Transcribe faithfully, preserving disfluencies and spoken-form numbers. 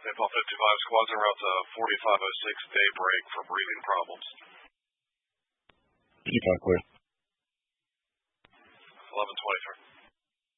April fifty-five, squads en route to forty-five oh six Daybreak for breathing problems. Utah clear.